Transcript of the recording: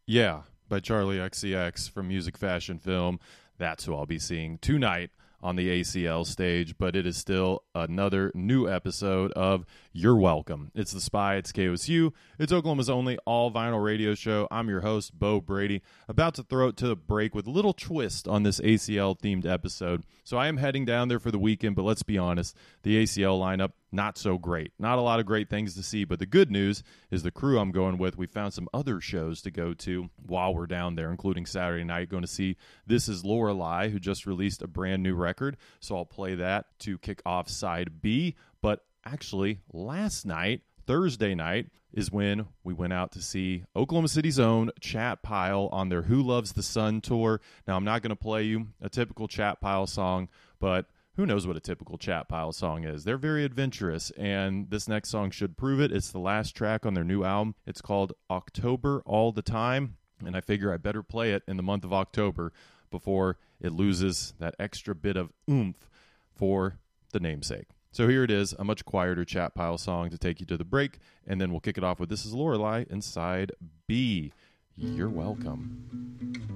Yeah, by Charlie XCX from Music Fashion Film. That's who I'll be seeing tonight on the ACL stage, but it is still another new episode of You're Welcome. It's The Spy, it's KOSU, it's Oklahoma's only all-vinyl radio show. I'm your host, Bo Brady, about to throw it to the break with a little twist on this ACL-themed episode. So I am heading down there for the weekend, but let's be honest, the ACL lineup, not so great. Not a lot of great things to see, but the good news is the crew I'm going with, we found some other shows to go to while we're down there, including Saturday night, going to see This Is Lorelei, who just released a brand new record, so I'll play that to kick off side B. But actually, last night, Thursday night, is when we went out to see Oklahoma City's own Chat Pile on their Who Loves the Sun tour. Now, I'm not going to play you a typical Chat Pile song, but who knows what a typical Chat Pile song is? They're very adventurous, and this next song should prove it. It's the last track on their new album. It's called October All the Time, and I figure I better play it in the month of October before it loses that extra bit of oomph for the namesake. So here it is, a much quieter Chat Pile song to take you to the break, and then we'll kick it off with This Is Lorelei inside B. You're welcome.